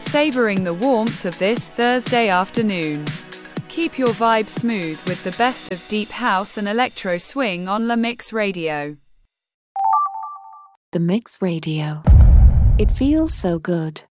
savoring the warmth of this Thursday afternoon. Keep your vibe smooth with the best of deep house and electro swing on La Mix Radio. The Mix Radio. It feels so good.